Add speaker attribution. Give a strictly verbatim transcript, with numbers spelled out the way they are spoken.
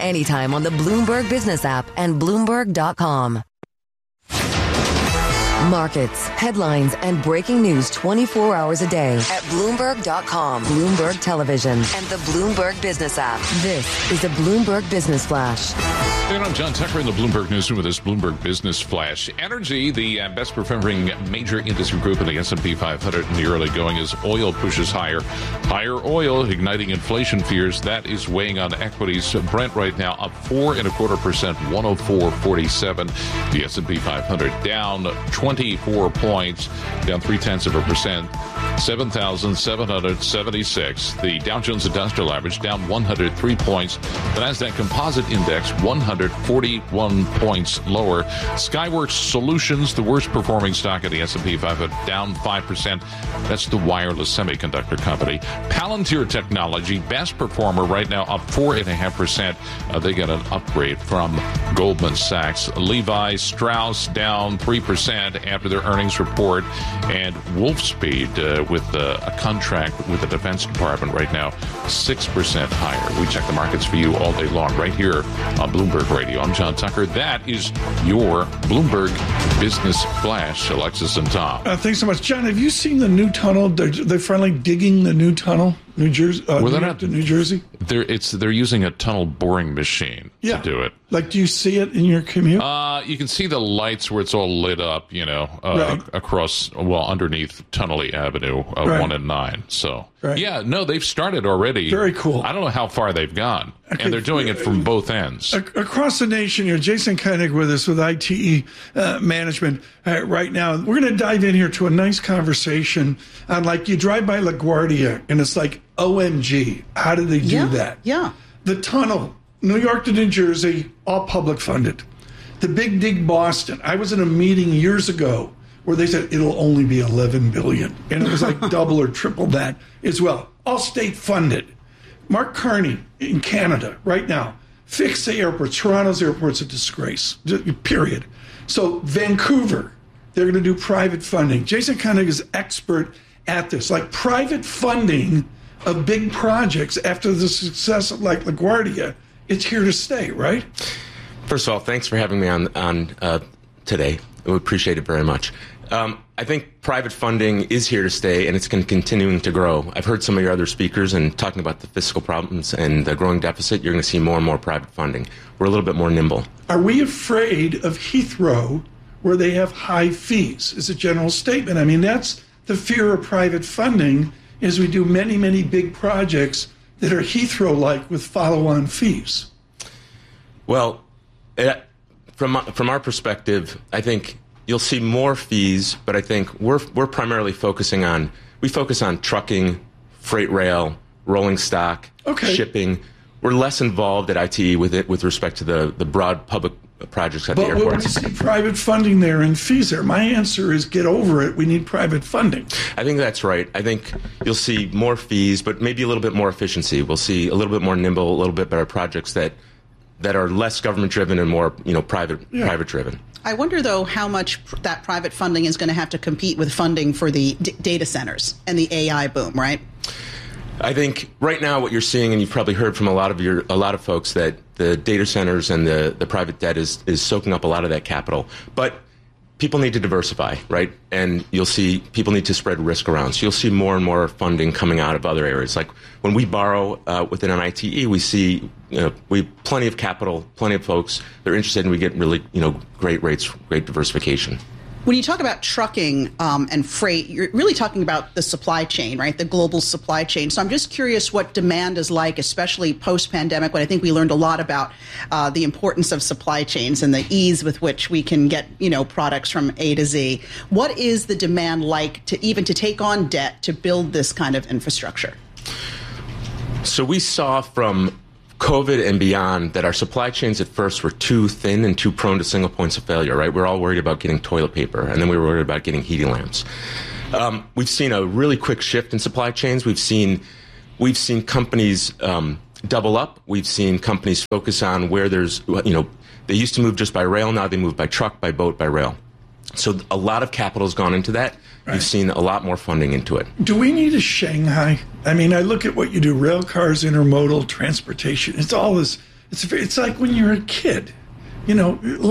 Speaker 1: anytime on the Bloomberg Business app and Bloomberg dot com. Markets, headlines, and breaking news twenty-four hours a day at Bloomberg dot com, Bloomberg Television, and the Bloomberg Business app. This is a Bloomberg Business Flash.
Speaker 2: And I'm John Tucker in the Bloomberg Newsroom with this Bloomberg Business Flash. Energy, the uh, best performing major industry group in the S and P five hundred in the early going as oil pushes higher. Higher oil igniting inflation fears. That is weighing on equities. Brent right now up four and a quarter percent, one oh four forty-seven. The S and P five hundred down twenty-four points, down three tenths of a percent, seven thousand seven hundred seventy-six. The Dow Jones Industrial Average down one hundred three points. The Nasdaq Composite Index one hundred forty-one points lower. Skyworks Solutions, the worst performing stock in the S and P five hundred, down five percent. That's the wireless semiconductor company. Palantir Technology, best performer right now, up four point five percent. Uh, they got an upgrade from Goldman Sachs. Levi Strauss down three percent after their earnings report. And Wolfspeed uh, with uh, a contract with the Defense Department right now, six percent higher. We check the markets for you all day long right here on Bloomberg Radio. I'm John Tucker. That is your Bloomberg Business Flash. Alexis and Tom.
Speaker 3: Uh, thanks so much. John, have you seen the new tunnel? They're, they're finally digging the new tunnel, New Jersey, uh,
Speaker 2: well,
Speaker 3: New
Speaker 2: York
Speaker 3: not, to New Jersey?
Speaker 2: They're, it's, they're using a tunnel boring machine
Speaker 3: yeah.
Speaker 2: to do it.
Speaker 3: Like, do you see it in your commute?
Speaker 2: Uh, you can see the lights where it's all lit up, you know, uh,
Speaker 3: right.
Speaker 2: across, well, underneath Tunnelly Avenue, uh,
Speaker 3: right.
Speaker 2: one and nine. So,
Speaker 3: right.
Speaker 2: yeah, no, they've started already.
Speaker 3: Very cool.
Speaker 2: I don't know how far they've gone.
Speaker 3: Okay.
Speaker 2: And they're doing it from both ends.
Speaker 3: Across the nation here, Jason Koenig with us with I T E uh, Management uh, right now. We're going to dive in here to a nice conversation on, like, you drive by LaGuardia and it's like, O M G, how did they do
Speaker 4: yeah,
Speaker 3: that?
Speaker 4: Yeah.
Speaker 3: The tunnel, New York to New Jersey, all public funded. The Big Dig Boston, I was in a meeting years ago where they said it'll only be eleven billion dollars. And it was like double or triple that as well. All state funded. Mark Carney in Canada right now, fix the airports. Toronto's airport's a disgrace, period. So Vancouver, they're going to do private funding. Jason Koenig is expert at this, like private funding of big projects after the success of like LaGuardia. It's here to stay, right?
Speaker 5: First of all, thanks for having me on on uh, today. We appreciate it very much. Um, I think private funding is here to stay, and it's going to continuing to grow. I've heard some of your other speakers and talking about the fiscal problems and the growing deficit. You're going to see more and more private funding. We're a little bit more nimble.
Speaker 3: Are we afraid of Heathrow, where they have high fees? Is a general statement. I mean, that's the fear of private funding. Is we do many, many big projects that are Heathrow-like with follow-on fees.
Speaker 5: Well, it, from from our perspective, I think you'll see more fees, but I think we're we're primarily focusing on we focus on trucking, freight rail, rolling stock,
Speaker 3: okay.
Speaker 5: shipping. We're less involved at I T E with it with respect to the, the broad public projects at
Speaker 3: but
Speaker 5: the airports.
Speaker 3: But when you see private funding there and fees there, my answer is get over it. We need private funding.
Speaker 5: I think that's right. I think you'll see more fees, but maybe a little bit more efficiency. We'll see a little bit more nimble, a little bit better projects that that are less government-driven and more, you know, private
Speaker 3: yeah.
Speaker 5: private-driven.
Speaker 4: I wonder, though, how much pr- that private funding is going to have to compete with funding for the d- data centers and the A I boom, right?
Speaker 5: I think right now what you're seeing, and you've probably heard from a lot of your a lot of folks, that the data centers and the, the private debt is, is soaking up a lot of that capital. But people need to diversify, right? And you'll see people need to spread risk around. So you'll see more and more funding coming out of other areas. Like when we borrow uh, within an I T E, we see you know, we have plenty of capital, plenty of folks. They're interested, and we get really you know great rates, great diversification.
Speaker 4: When you talk about trucking um, and freight, you're really talking about the supply chain, right? The global supply chain. So I'm just curious what demand is like, especially post-pandemic, when I think we learned a lot about uh, the importance of supply chains and the ease with which we can get, you know, products from A to Z. What is the demand like to even to take on debt to build this kind of infrastructure?
Speaker 5: So we saw from COVID and beyond that our supply chains at first were too thin and too prone to single points of failure, right? We're all worried about getting toilet paper, and then we were worried about getting heating lamps. Um, we've seen a really quick shift in supply chains. We've seen we've seen companies um, double up. We've seen companies focus on where there's, you know, they used to move just by rail. Now they move by truck, by boat, by rail. So a lot of capital has gone into that. Right. You've seen a lot more funding into it.
Speaker 3: Do we need a Shanghai? I mean, I look at what you do, rail cars, intermodal, transportation. It's all this It's it's like when you're a kid, you know.